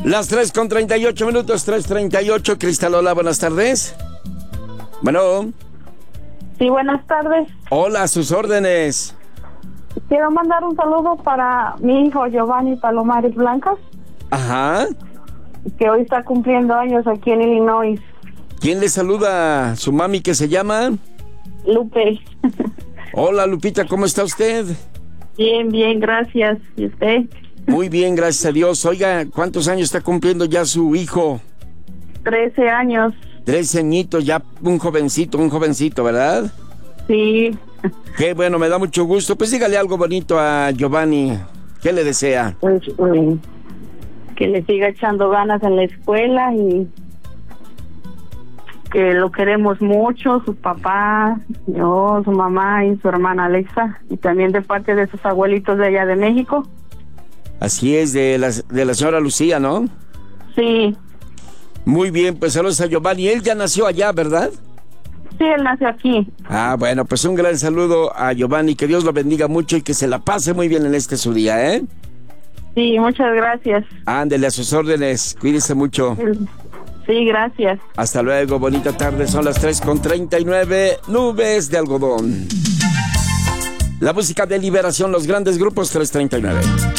Las 3:38, 3:38. Cristal, hola, buenas tardes. Bueno. Sí, buenas tardes. Hola, a sus órdenes. Quiero mandar un saludo para mi hijo Giovanni Palomares Blancas. Ajá. Que hoy está cumpliendo años aquí en Illinois. ¿Quién le saluda? ¿Su mami que se llama? Lupe. Hola, Lupita, ¿cómo está usted? Bien, bien, gracias. ¿Y usted? Muy bien, gracias a Dios. Oiga, ¿cuántos años está cumpliendo ya su hijo? 13 años. 13 añitos, ya un jovencito, ¿verdad? Sí. Qué bueno, me da mucho gusto. Pues dígale algo bonito a Giovanni. ¿Qué le desea? Pues, que le siga echando ganas en la escuela y que lo queremos mucho, su papá, yo, su mamá y su hermana Alexa, y también de parte de sus abuelitos de allá de México. Así es, de la señora Lucía, ¿no? Sí. Muy bien, pues saludos a Giovanni. Él ya nació allá, ¿verdad? Sí, él nació aquí. Ah, bueno, pues un gran saludo a Giovanni. Que Dios lo bendiga mucho y que se la pase muy bien en su día, ¿eh? Sí, muchas gracias. Ándele, a sus órdenes. Cuídese mucho. Sí, gracias. Hasta luego, bonita tarde. Son las 3:39. Nubes de algodón. La música de liberación, los grandes grupos, 3:39.